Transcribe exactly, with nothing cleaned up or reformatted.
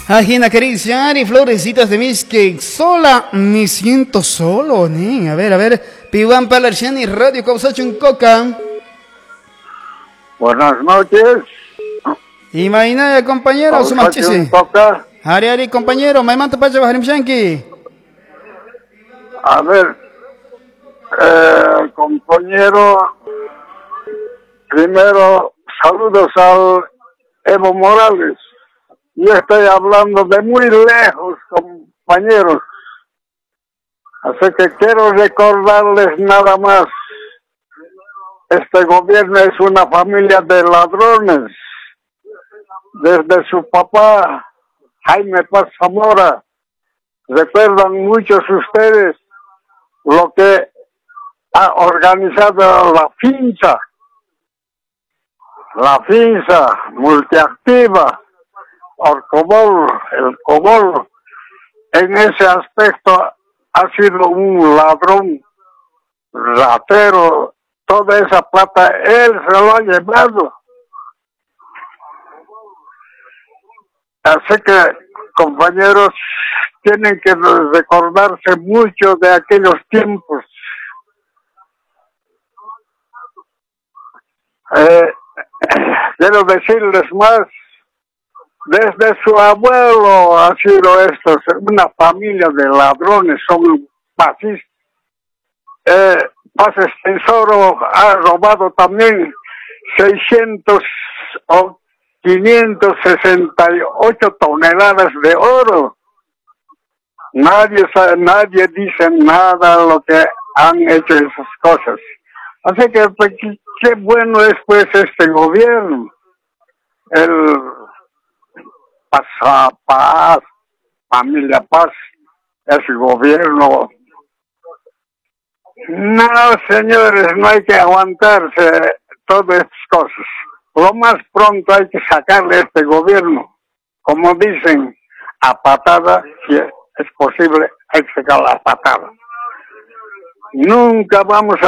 Ajena caricia y florecitas de mis que sola me siento solo, ¿eh? A ver, a ver, Piwan Palarciani Radio Causachun Coca. Buenas noches. Imagina, compañero, su machisi. Ari, ari, compañero, me manta pacha bajarim shanki. A ver, eh, compañero, primero saludos al Evo Morales. Yo estoy hablando de muy lejos, compañeros. Así que quiero recordarles nada más. Este gobierno es una familia de ladrones. Desde su papá, Jaime Paz Zamora, recuerdan muchos ustedes lo que ha organizado la finca. La finca multiactiva. Orcobol, el Cobol, en ese aspecto ha sido un ladrón, ratero, toda esa plata él se lo ha llevado. Así que, compañeros, tienen que recordarse mucho de aquellos tiempos. Eh, quiero decirles más. Desde su abuelo ha sido esto, una familia de ladrones, son fascistas. Eh, Paz Extensoro ha robado también seiscientos o quinientos sesenta y ocho toneladas de oro. Nadie sabe, nadie dice nada de lo que han hecho esas cosas. Así que pues, qué bueno es pues este gobierno. El Paz, Paz, familia Paz, ese gobierno. No, señores, no hay que aguantarse todas estas cosas. Lo más pronto hay que sacarle a este gobierno. Como dicen, a patada, si es posible, hay que sacar la patada. Nunca vamos a